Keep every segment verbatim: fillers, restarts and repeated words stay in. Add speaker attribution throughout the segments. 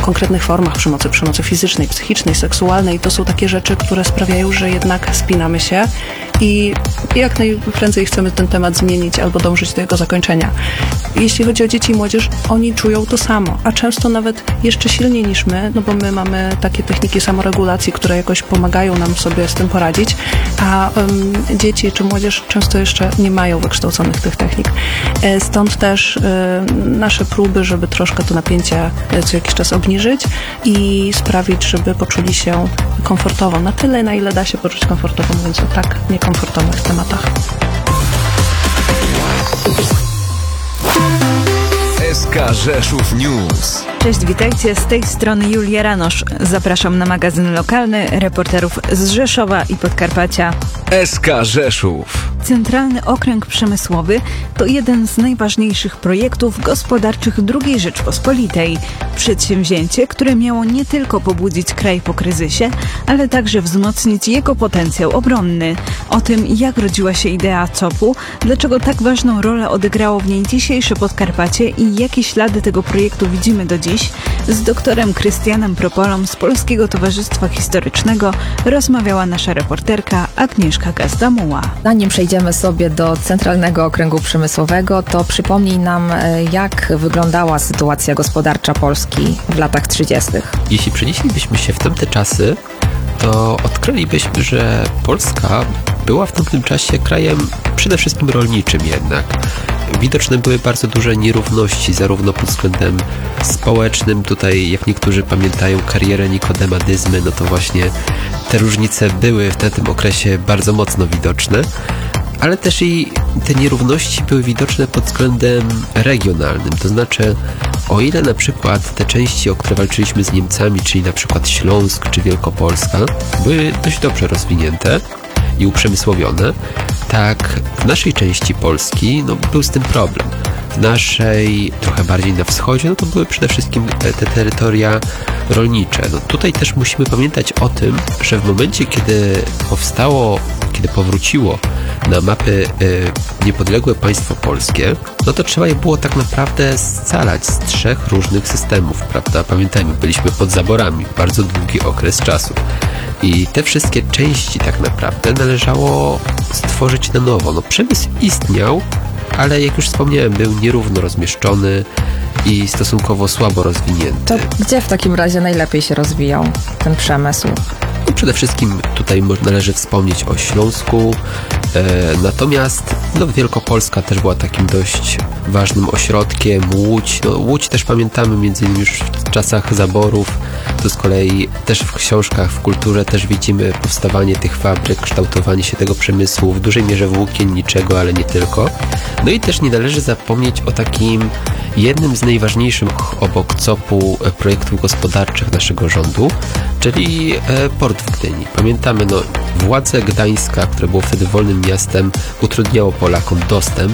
Speaker 1: konkretnych formach przemocy, przemocy fizycznej, psychicznej, seksualnej. To są takie rzeczy, które sprawiają, że jednak spinamy się i jak najprędzej chcemy ten temat zmienić albo dążyć do jego zakończenia. Jeśli chodzi o dzieci i młodzież, oni czują to samo, a często nawet jeszcze silniej niż my, no bo my mamy takie techniki samoregulacji, które jakoś pomagają nam sobie z tym poradzić, a um, dzieci czy młodzież często jeszcze nie mają wykształconych tych technik. Stąd też y, nasze próby, żeby troszkę to napięcie co jakiś czas obniżyć i sprawić, żeby poczuli się komfortowo, na tyle, na ile da się poczuć komfortowo, mówiąc o tak niekomfortowych tematach.
Speaker 2: S K Rzeszów News.
Speaker 3: Cześć, witajcie, z tej strony Julia Ranosz. Zapraszam na magazyn lokalny reporterów z Rzeszowa i Podkarpacia.
Speaker 2: S K Rzeszów.
Speaker 3: Centralny Okręg Przemysłowy to jeden z najważniejszych projektów gospodarczych drugiej Rzeczpospolitej. Przedsięwzięcie, które miało nie tylko pobudzić kraj po kryzysie, ale także wzmocnić jego potencjał obronny. O tym, jak rodziła się idea C O P-u, dlaczego tak ważną rolę odegrało w niej dzisiejsze Podkarpacie i jakie ślady tego projektu widzimy do dziś, z doktorem Krystianem Propolą z Polskiego Towarzystwa Historycznego rozmawiała nasza reporterka Agnieszka Gazdamuła.
Speaker 4: Zanim przejdziemy sobie do Centralnego Okręgu Przemysłowego, to przypomnij nam, jak wyglądała sytuacja gospodarcza Polski w latach trzydziestych.
Speaker 5: Jeśli przenieślibyśmy się w tamte czasy, to odkrylibyśmy, że Polska była w tamtym czasie krajem przede wszystkim rolniczym jednak. Widoczne były bardzo duże nierówności, zarówno pod względem społecznym, tutaj jak niektórzy pamiętają karierę Nikodema Dyzmy, no to właśnie te różnice były w tym okresie bardzo mocno widoczne, ale też i te nierówności były widoczne pod względem regionalnym, to znaczy o ile na przykład te części, o które walczyliśmy z Niemcami, czyli na przykład Śląsk czy Wielkopolska, były dość dobrze rozwinięte i uprzemysłowione, tak w naszej części Polski no, był z tym problem. W naszej, trochę bardziej na wschodzie, no to były przede wszystkim te, te terytoria rolnicze. No, tutaj też musimy pamiętać o tym, że w momencie, kiedy powstało, kiedy powróciło na mapy y, niepodległe państwo polskie, no to trzeba je było tak naprawdę scalać z trzech różnych systemów, prawda? Pamiętajmy, byliśmy pod zaborami bardzo długi okres czasu. I te wszystkie części tak naprawdę należało stworzyć na nowo. No, przemysł istniał, ale jak już wspomniałem, był nierówno rozmieszczony i stosunkowo słabo rozwinięty.
Speaker 4: To gdzie w takim razie najlepiej się rozwijał ten przemysł?
Speaker 5: No, przede wszystkim tutaj należy wspomnieć o Śląsku, e, natomiast no, Wielkopolska też była takim dość ważnym ośrodkiem, Łódź, no, Łódź też pamiętamy między innymi już w czasach zaborów, to z kolei też w książkach, w kulturze też widzimy powstawanie tych fabryk, kształtowanie się tego przemysłu, w dużej mierze włókienniczego, ale nie tylko. No i też nie należy zapomnieć o takim jednym z najważniejszych obok C O P-u projektów gospodarczych naszego rządu, czyli port w Gdyni. Pamiętamy, no, władze Gdańska, które było wtedy wolnym miastem, utrudniało Polakom dostęp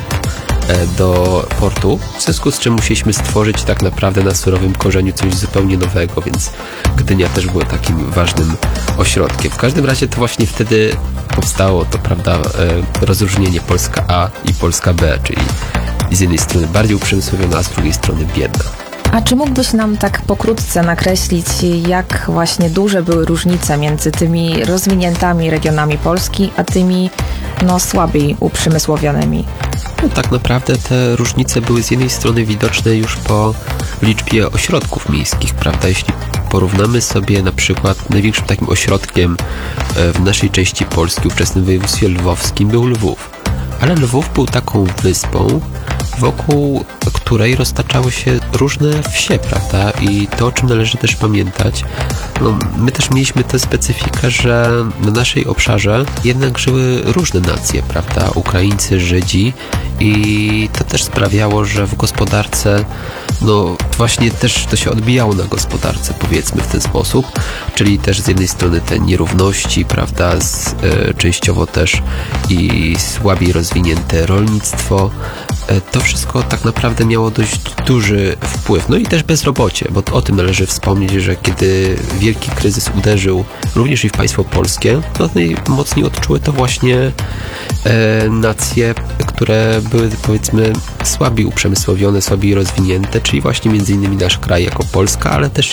Speaker 5: do portu, w związku z czym musieliśmy stworzyć tak naprawdę na surowym korzeniu coś zupełnie nowego, więc Gdynia też była takim ważnym ośrodkiem. W każdym razie to właśnie wtedy powstało to, prawda, rozróżnienie Polska A i Polska B, czyli z jednej strony bardziej uprzemysłowiona, a z drugiej strony biedna.
Speaker 4: A czy mógłbyś nam tak pokrótce nakreślić, jak właśnie duże były różnice między tymi rozwiniętymi regionami Polski, a tymi no, słabiej uprzemysłowionymi?
Speaker 5: No, tak naprawdę te różnice były z jednej strony widoczne już po liczbie ośrodków miejskich, prawda? Jeśli porównamy sobie na przykład największym takim ośrodkiem w naszej części Polski, w ówczesnym województwie lwowskim, był Lwów. Ale Lwów był taką wyspą, wokół której roztaczały się różne wsie, prawda? I to, o czym należy też pamiętać, no, my też mieliśmy tę specyfikę, że na naszej obszarze jednak żyły różne nacje, prawda? Ukraińcy, Żydzi i to też sprawiało, że w gospodarce, no właśnie też to się odbijało na gospodarce, powiedzmy w ten sposób, czyli też z jednej strony te nierówności, prawda, z, e, częściowo też i słabiej rozwinięte rolnictwo, e, to wszystko tak naprawdę miało dość duży wpływ. No i też bezrobocie, bo o tym należy wspomnieć, że kiedy wielki kryzys uderzył również i w państwo polskie, to najmocniej odczuły to właśnie e, nacje, które były, powiedzmy, słabiej uprzemysłowione, słabiej rozwinięte, czyli właśnie między innymi nasz kraj jako Polska, ale też